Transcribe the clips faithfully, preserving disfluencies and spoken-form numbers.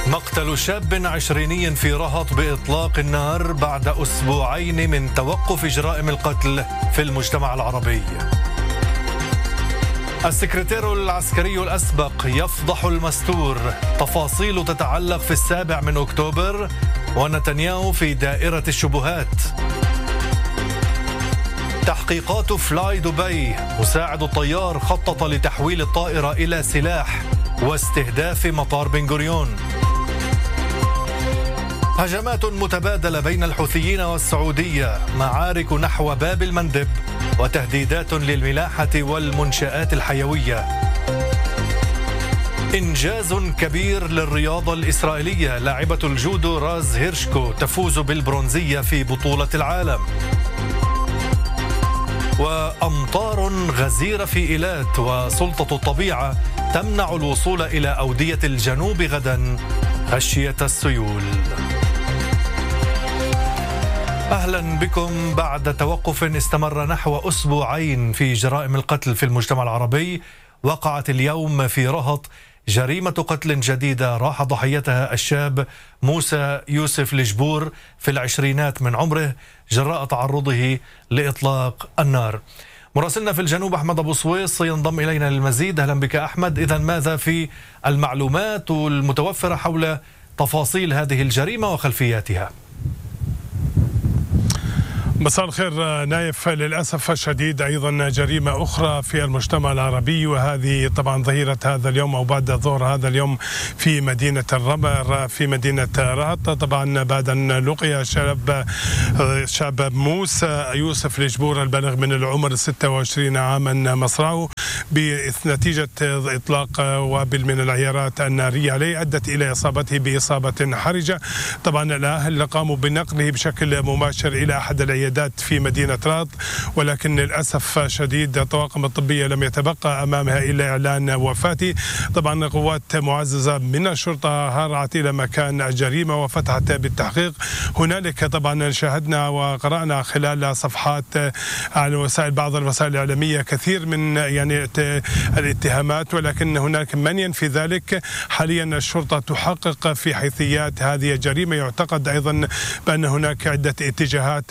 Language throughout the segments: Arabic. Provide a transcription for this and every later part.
مقتل شاب عشريني في رهط بإطلاق النار بعد أسبوعين من توقف جرائم القتل في المجتمع العربي. السكرتير العسكري الأسبق يفضح المستور، تفاصيل تتعلق في السابع من أكتوبر، ونتنياهو في دائرة الشبهات. تحقيقات فلاي دبي، مساعد الطيار خطط لتحويل الطائرة إلى سلاح واستهداف مطار بن غوريون. هجمات متبادلة بين الحوثيين والسعودية، معارك نحو باب المندب، وتهديدات للملاحة والمنشآت الحيوية. إنجاز كبير للرياضة الإسرائيلية، لاعبة الجودو راز هيرشكو تفوز بالبرونزية في بطولة العالم. وأمطار غزيرة في إيلات، وسلطة الطبيعة تمنع الوصول إلى أودية الجنوب غدا خشية السيول. أهلا بكم. بعد توقف استمر نحو أسبوعين في جرائم القتل في المجتمع العربي، وقعت اليوم في رهط جريمة قتل جديدة راح ضحيتها الشاب موسى يوسف الجبور في العشرينات من عمره جراء تعرضه لإطلاق النار. مراسلنا في الجنوب أحمد أبو سويس ينضم إلينا للمزيد. أهلا بك أحمد. إذن ماذا في المعلومات المتوفرة حول تفاصيل هذه الجريمة وخلفياتها؟ مساء الخير نايف. للأسف الشديد أيضا جريمة أخرى في المجتمع العربي، وهذه طبعا ظهيرة هذا اليوم أو بعد الظهر هذا اليوم في مدينة الرمر في مدينة رهط. طبعا بعد أن لقي شاب شاب موسى يوسف الجبور البالغ من العمر ستة وعشرين عاما مصرعه بنتيجة إطلاق وابل من العيارات النارية عليه أدت إلى إصابته بإصابة حرجة. طبعا الأهل قاموا بنقله بشكل مباشر إلى أحد العيادات في مدينة رهط، ولكن للأسف شديد الطواقم الطبية لم يتبقى أمامها إلا إعلان وفاته. طبعا قوات معززة من الشرطة هرعت إلى مكان الجريمة وفتحت بالتحقيق. هنالك طبعا شاهدنا وقرأنا خلال صفحات على وسائل بعض الوسائل الإعلامية كثير من يعني الاتهامات، ولكن هناك من ينفي ذلك. حاليا الشرطة تحقق في حيثيات هذه الجريمة. يعتقد أيضا بأن هناك عدة اتجاهات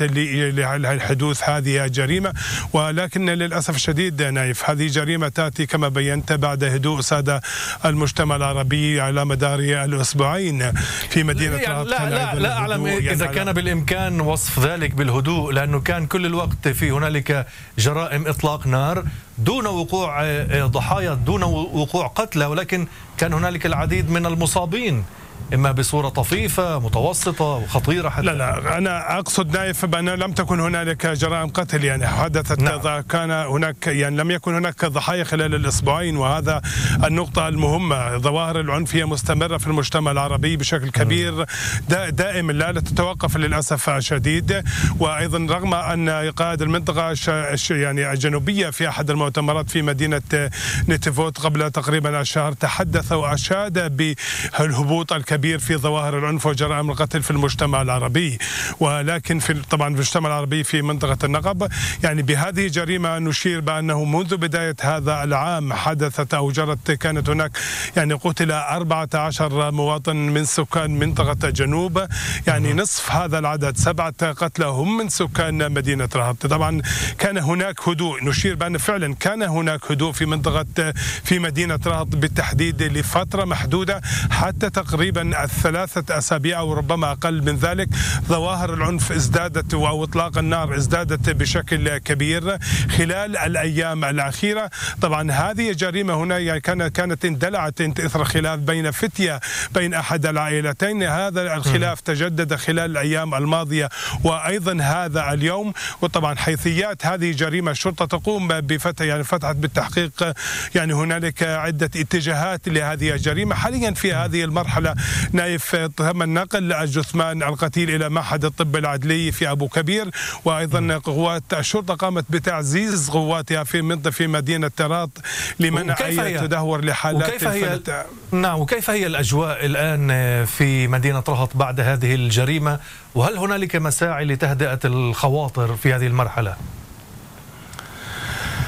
لحدوث هذه الجريمة، ولكن للأسف الشديد نايف هذه جريمة تأتي كما بينت بعد هدوء ساد المجتمع العربي على مدار الأسبوعين في مدينة يعني رهط. لا, لا, لا أعلم إذا كان بالإمكان وصف ذلك بالهدوء، لأنه كان كل الوقت في هنالك جرائم إطلاق نار دون وقوع ضحايا، دون وقوع قتلى، ولكن كان هنالك العديد من المصابين، إما بصورة طفيفة متوسطة وخطيرة حتى. لا لا أنا أقصد نايف بأن لم تكن هنالك جرائم قتل يعني حدثت. نعم. كان هناك يعني لم يكن هناك ضحايا خلال الأسبوعين، وهذا النقطة المهمة. ظواهر العنف هي مستمرة في المجتمع العربي بشكل كبير دائما لا تتوقف للأسف الشديد. وأيضا رغم أن قائد المنطقة يعني الجنوبية في أحد المؤتمرات في مدينة نيتيفوت قبل تقريبا الشهر تحدث وأشاد بالهبوط الكبير في ظواهر العنف وجرائم القتل في المجتمع العربي، ولكن في طبعا المجتمع العربي في منطقة النقب يعني بهذه جريمة نشير بأنه منذ بداية هذا العام حدثت أو جرت كانت هناك يعني قتل أربعة عشر مواطن من سكان منطقة الجنوب، يعني نصف هذا العدد سبعة قتلى هم من سكان مدينة رهط. طبعا كان هناك هدوء، نشير بأن فعلا كان هناك هدوء في منطقة في مدينة رهط بالتحديد لفترة محدودة حتى تقريبا الثلاثة أسابيع أو ربما أقل من ذلك. ظواهر العنف ازدادت أو إطلاق النار ازدادت بشكل كبير خلال الأيام الأخيرة. طبعا هذه الجريمة هنا يعني كانت كانت اندلعت إثر خلاف بين فتية بين أحد العائلتين. هذا الخلاف تجدد خلال الأيام الماضية وأيضا هذا اليوم. وطبعا حيثيات هذه جريمة الشرطة تقوم بفتح يعني فتحت بالتحقيق. يعني هنالك عدة اتجاهات لهذه الجريمة. حاليا في هذه المرحلة نايف تم نقل الجثمان القتيل إلى معهد الطب العدلي في أبو كبير، وأيضا قوات الشرطة قامت بتعزيز قواتها في منطقة في مدينة رهط لمنع أي تدهور لحالات وكيف هي نعم وكيف هي الأجواء الآن في مدينة رهط بعد هذه الجريمة، وهل هنالك مساعي لتهدئة الخواطر في هذه المرحلة؟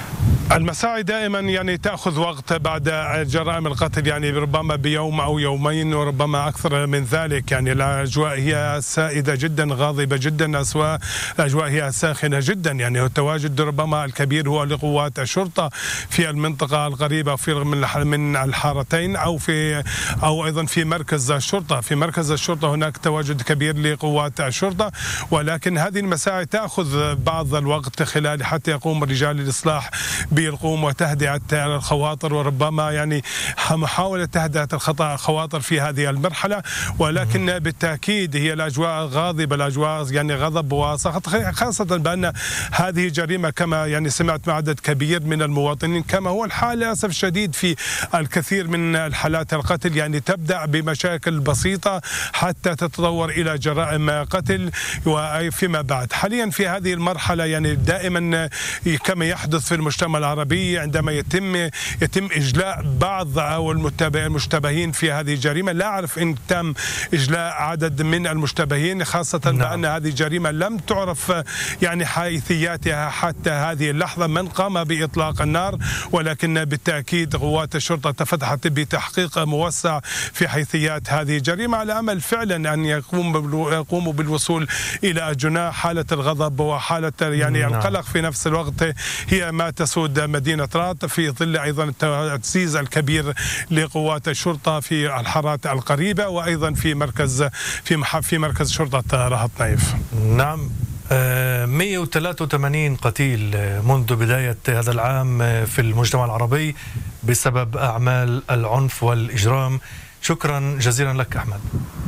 المساعي دائما يعني تأخذ وقت بعد جرائم القتل، يعني ربما بيوم أو يومين وربما أكثر من ذلك. يعني الأجواء هي سائدة جدا، غاضبة جدا، الأجواء هي ساخنة جدا. يعني التواجد ربما الكبير هو لقوات الشرطة في المنطقة القريبة في من الحارتين أو في أو أيضا في مركز الشرطة. في مركز الشرطة هناك تواجد كبير لقوات الشرطة، ولكن هذه المساعي تأخذ بعض الوقت خلال حتى يقوم رجال الإصلاح بالقوم وتهدئة الخواطر، وربما يعني محاولة تهدئة الخواطر في هذه المرحلة. ولكن بالتأكيد هي الأجواء غاضبة، الأجواء يعني غضب وسخط، خاصة بأن هذه جريمة كما يعني سمعت مع عدد كبير من المواطنين، كما هو الحال للأسف الشديد في الكثير من الحالات القتل. يعني تبدأ بمشاكل بسيطة حتى تتطور إلى جرائم قتل وفيما بعد. حاليا في هذه المرحلة يعني دائما كما يحدث في المجتمع العربي عندما يتم يتم إجلاء بعض أو المشتبهين في هذه الجريمة. لا أعرف إن تم إجلاء عدد من المشتبهين، خاصة نعم. بأن هذه الجريمة لم تعرف يعني حيثياتها حتى هذه اللحظة، من قام بإطلاق النار. ولكن بالتأكيد قوات الشرطة تفتحت بتحقيق موسع في حيثيات هذه الجريمة، على أمل فعلا أن يقوم يقوموا بالوصول إلى جناح حالة الغضب وحالة يعني نعم. القلق في نفس الوقت هي ما تسود مدينة رات، في ظل أيضا التعزيز الكبير لقوات الشرطة في الحارات القريبة وأيضا في مركز في في مركز شرطة رهط نايف. نعم، مئة وثلاثة وثمانين قتيل منذ بداية هذا العام في المجتمع العربي بسبب أعمال العنف والإجرام. شكرا جزيلا لك أحمد.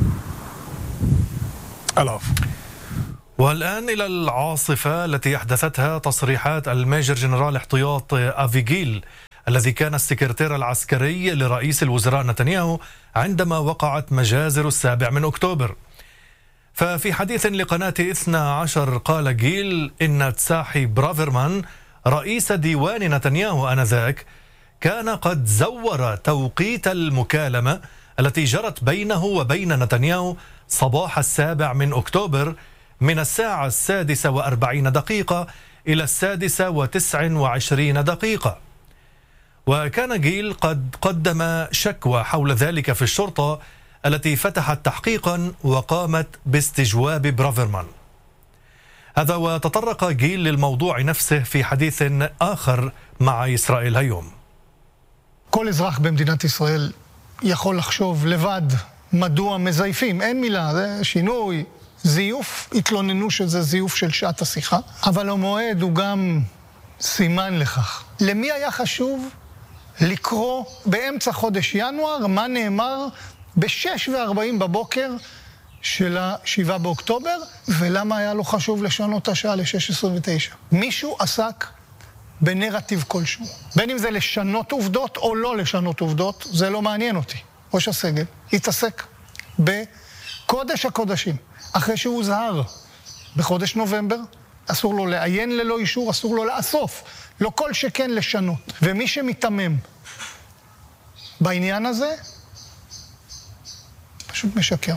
العفو. والآن إلى العاصفة التي أحدثتها تصريحات الميجر جنرال احتياط أفيغيل الذي كان السكرتير العسكري لرئيس الوزراء نتنياهو عندما وقعت مجازر السابع من أكتوبر. ففي حديث لقناة اثني عشر قال جيل إن تساحي برافرمان رئيس ديوان نتنياهو آنذاك كان قد زور توقيت المكالمة التي جرت بينه وبين نتنياهو صباح السابع من أكتوبر من الساعة السادسة وأربعين دقيقة إلى السادسة وتسع وعشرين دقيقة. وكان جيل قد قدم شكوى حول ذلك في الشرطة التي فتحت تحقيقا وقامت باستجواب برافرمان. هذا وتطرق جيل للموضوع نفسه في حديث آخر مع إسرائيل היום. כל אזרח במדינת ישראל יכול לחשוב לבד מדוע מזייפים, אין מילה, זה שינוי, זיוף, התלוננו שזה זיוף של שעת השיחה, אבל המועד הוא גם סימן לכך. למי היה חשוב לקרוא באמצע חודש ינואר מה נאמר ב-שש וארבעים בבוקר של ה-שבעה באוקטובר, ולמה היה לו חשוב לשנות השעה ל-שש עשרים ותשע? מישהו עסק בנרטיב כלשהו. בין אם זה לשנות עובדות או לא לשנות עובדות, זה לא מעניין אותי. ראש הסגל התעסק בקודש הקודשים. אחרי שהוא הוזהר בחודש נובמבר, אסור לו לעיין ללא אישור, אסור לו לאסוף, לא כל שכן לשנות. ומי שמתמם בעניין הזה, פשוט משקר.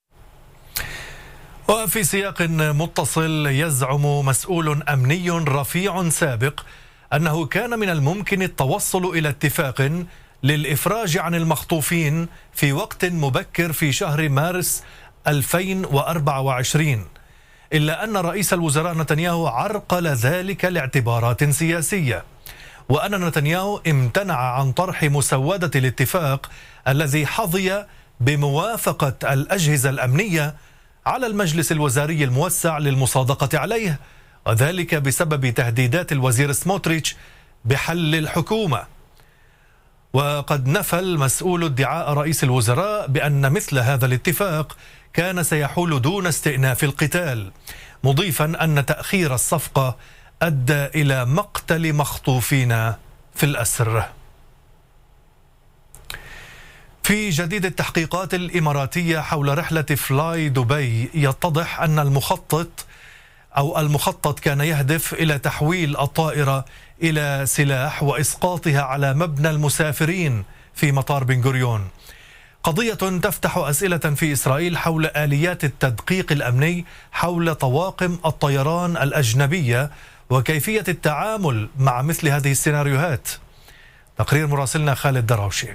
وفي سياق متصل يزعم مسؤول أمني رفيع سابق أنه كان من الممكن التوصل إلى اتفاق للإفراج عن المخطوفين في وقت مبكر في شهر مارس ألفين وأربعة وعشرين، إلا أن رئيس الوزراء نتنياهو عرقل ذلك لاعتبارات سياسية، وأن نتنياهو امتنع عن طرح مسودة الاتفاق الذي حظي بموافقة الأجهزة الأمنية على المجلس الوزاري الموسع للمصادقة عليه، وذلك بسبب تهديدات الوزير سموتريتش بحل الحكومة. وقد نفى المسؤول ادعاء رئيس الوزراء بأن مثل هذا الاتفاق كان سيحول دون استئناف القتال، مضيفا أن تأخير الصفقة أدى إلى مقتل مخطوفين في الأسر. في جديد التحقيقات الإماراتية حول رحلة فلاي دبي يتضح أن المخطط أو المخطط كان يهدف إلى تحويل الطائرة إلى سلاح وإسقاطها على مبنى المسافرين في مطار بن غوريون. قضية تفتح أسئلة في إسرائيل حول آليات التدقيق الأمني حول طواقم الطيران الأجنبية وكيفية التعامل مع مثل هذه السيناريوهات. تقرير مراسلنا خالد دراوشي.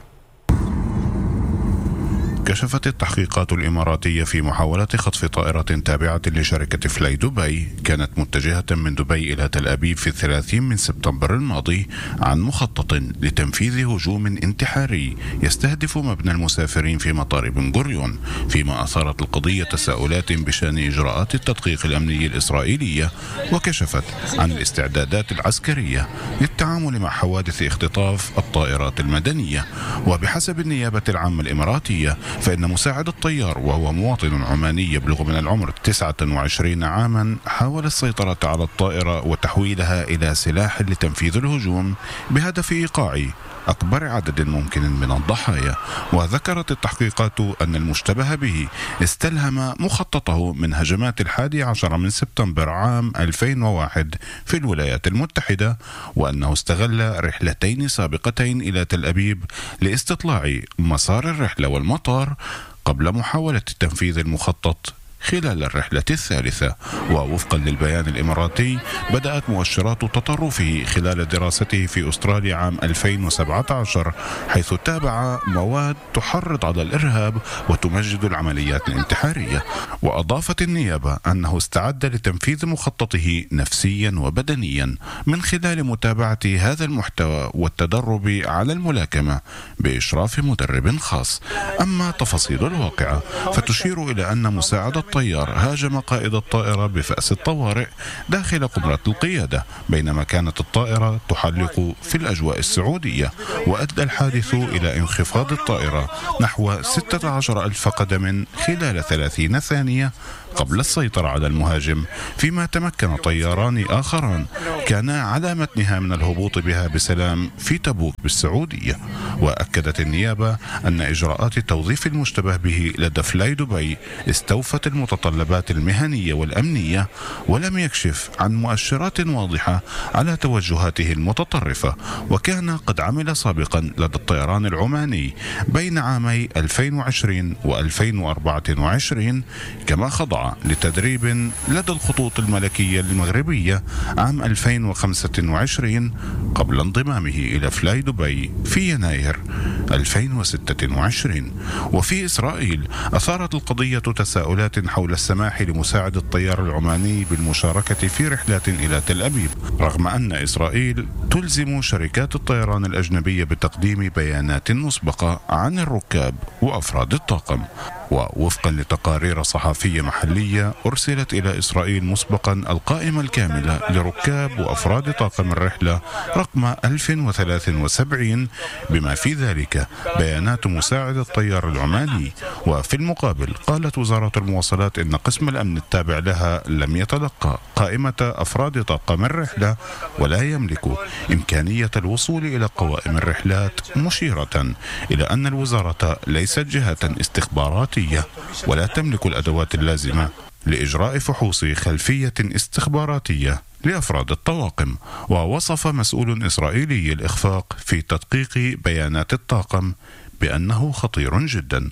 كشفت التحقيقات الإماراتية في محاولة خطف طائرة تابعة لشركة فلاي دبي كانت متجهة من دبي إلى تل أبيب في الثلاثين من سبتمبر الماضي عن مخطط لتنفيذ هجوم انتحاري يستهدف مبنى المسافرين في مطار بن غوريون، فيما أثارت القضية تساؤلات بشأن إجراءات التدقيق الأمني الإسرائيلية، وكشفت عن الاستعدادات العسكرية للتعامل مع حوادث اختطاف الطائرات المدنية. وبحسب النيابة العامة الإماراتية فإن مساعد الطيار وهو مواطن عماني يبلغ من العمر تسعة وعشرين عاما حاول السيطرة على الطائرة وتحويلها إلى سلاح لتنفيذ الهجوم بهدف إيقاع أكبر عدد ممكن من الضحايا. وذكرت التحقيقات أن المشتبه به استلهم مخططه من هجمات الحادي عشر من سبتمبر عام ألفين وواحد في الولايات المتحدة، وأنه استغل رحلتين سابقتين إلى تل أبيب لاستطلاع مسار الرحلة والمطار قبل محاولة تنفيذ المخطط خلال الرحلة الثالثة. ووفقا للبيان الإماراتي بدأت مؤشرات تطرفه خلال دراسته في أستراليا عام ألفين وسبعة عشر، حيث تابع مواد تحرض على الإرهاب وتمجد العمليات الانتحارية. وأضافت النيابة أنه استعد لتنفيذ مخططه نفسيا وبدنيا من خلال متابعة هذا المحتوى والتدرب على الملاكمة بإشراف مدرب خاص. أما تفاصيل الواقعة فتشير إلى أن مساعد الطيار هاجم قائد الطائرة بفأس الطوارئ داخل قمرة القيادة بينما كانت الطائرة تحلق في الأجواء السعودية، وأدى الحادث إلى انخفاض الطائرة نحو ستة عشر ألف قدم خلال ثلاثين ثانية قبل السيطرة على المهاجم، فيما تمكن طياران آخران كانا على متنها من الهبوط بها بسلام في تبوك بالسعودية. وأكدت النيابة أن إجراءات توظيف المشتبه به لدى فلاي دبي استوفت المتطلبات المهنية والأمنية، ولم يكشف عن مؤشرات واضحة على توجهاته المتطرفة، وكان قد عمل سابقا لدى الطيران العماني بين عامي ألفين وعشرين وألفين وأربعة وعشرين، كما خضع لتدريب لدى الخطوط الملكية المغربية عام ألفين وخمسة وعشرين قبل انضمامه إلى فلاي دبي في يناير ألفين وستة وعشرين. وفي إسرائيل أثارت القضية تساؤلات حول السماح لمساعد الطيار العماني بالمشاركة في رحلات إلى تل أبيب، رغم أن إسرائيل تلزم شركات الطيران الأجنبية بتقديم بيانات مسبقة عن الركاب وأفراد الطاقم. ووفقا لتقارير صحفية محلية أرسلت إلى إسرائيل مسبقا القائمة الكاملة لركاب وأفراد طاقم الرحلة رقم ألف وثلاثة وسبعين بما في ذلك بيانات مساعد الطيار العماني. وفي المقابل قالت وزارة المواصلات إن قسم الأمن التابع لها لم يتلقى قائمة أفراد طاقم الرحلة ولا يملك إمكانية الوصول إلى قوائم الرحلات، مشيرة إلى أن الوزارة ليست جهة استخباراتية ولا تملك الأدوات اللازمة لإجراء فحوص خلفية استخباراتية لأفراد الطواقم. ووصف مسؤول إسرائيلي الإخفاق في تدقيق بيانات الطاقم بأنه خطير جدا.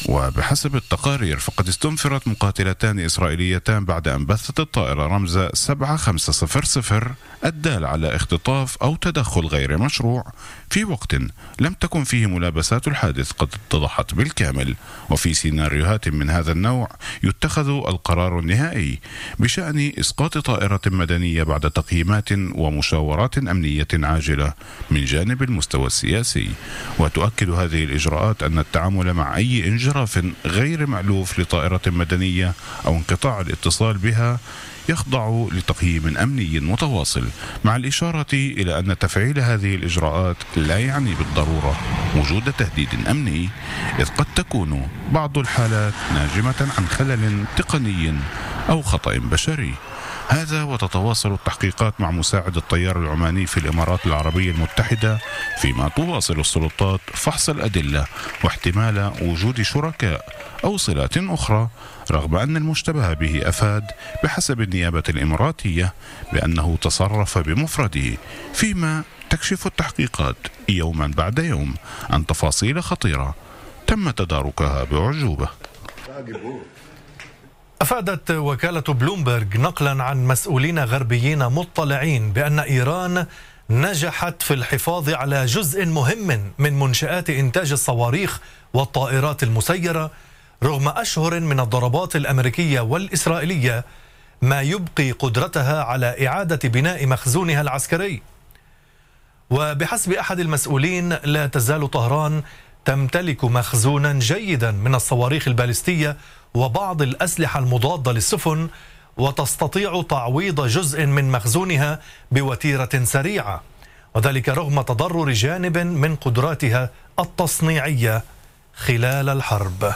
وبحسب التقارير فقد استنفرت مقاتلتان إسرائيليتان بعد أن بثت الطائرة رمز سبعة خمسة صفر صفر الدال على اختطاف أو تدخل غير مشروع في وقت لم تكن فيه ملابسات الحادث قد اتضحت بالكامل. وفي سيناريوهات من هذا النوع يتخذ القرار النهائي بشأن إسقاط طائرة مدنية بعد تقييمات ومشاورات أمنية عاجلة من جانب المستوى السياسي. وتؤكد هذه الإجراءات أن التعامل مع أي انجراف غير مألوف لطائرة مدنية أو انقطاع الاتصال بها يخضع لتقييم أمني متواصل، مع الإشارة إلى أن تفعيل هذه الإجراءات لا يعني بالضرورة وجود تهديد أمني، إذ قد تكون بعض الحالات ناجمة عن خلل تقني أو خطأ بشري. هذا وتتواصل التحقيقات مع مساعد الطيار العماني في الإمارات العربية المتحدة، فيما تواصل السلطات فحص الأدلة واحتمال وجود شركاء أو صلات أخرى، رغم أن المشتبه به أفاد بحسب النيابة الإماراتية بأنه تصرف بمفرده، فيما تكشف التحقيقات يوما بعد يوم عن تفاصيل خطيرة تم تداركها بأعجوبة. أفادت وكالة بلومبرغ نقلا عن مسؤولين غربيين مطلعين بأن إيران نجحت في الحفاظ على جزء مهم من منشآت إنتاج الصواريخ والطائرات المسيرة رغم أشهر من الضربات الأمريكية والإسرائيلية، ما يبقي قدرتها على إعادة بناء مخزونها العسكري. وبحسب أحد المسؤولين لا تزال طهران تمتلك مخزونا جيدا من الصواريخ البالستية وبعض الأسلحة المضادة للسفن، وتستطيع تعويض جزء من مخزونها بوتيرة سريعة، وذلك رغم تضرر جانب من قدراتها التصنيعية خلال الحرب.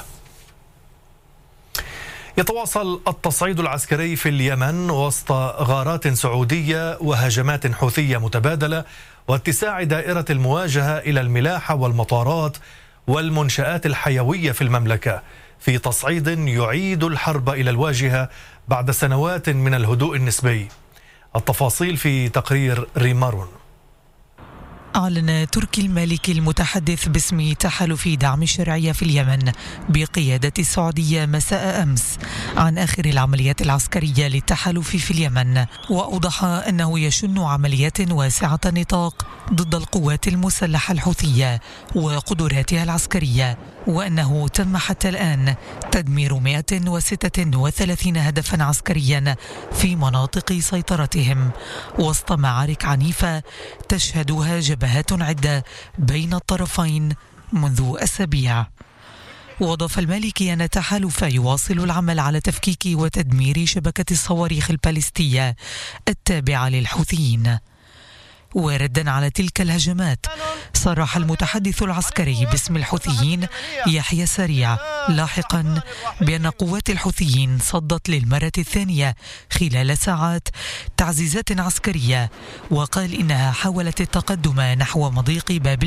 يتواصل التصعيد العسكري في اليمن وسط غارات سعودية وهجمات حوثية متبادلة واتساع دائرة المواجهة إلى الملاحة والمطارات والمنشآت الحيوية في المملكة، في تصعيد يعيد الحرب إلى الواجهة بعد سنوات من الهدوء النسبي. التفاصيل في تقرير ريمارون. أعلن تركي المالكي المتحدث باسم تحالف دعم الشرعية في اليمن بقيادة السعودية مساء أمس عن آخر العمليات العسكرية للتحالف في اليمن، وأوضح أنه يشن عمليات واسعة النطاق ضد القوات المسلحة الحوثية وقدراتها العسكرية، وأنه تم حتى الآن تدمير مئة وستة وثلاثين هدفا عسكريا في مناطق سيطرتهم وسط معارك عنيفة تشهدها جبهات عدة بين الطرفين منذ أسابيع. وأضاف المالكي أن التحالف يواصل العمل على تفكيك وتدمير شبكة الصواريخ البالستية التابعة للحوثيين. وردا على تلك الهجمات، صرح المتحدث العسكري باسم الحوثيين يحيى سريع لاحقا بأن قوات الحوثيين صدت للمرة الثانية خلال ساعات تعزيزات عسكرية، وقال إنها حاولت التقدم نحو مضيق باب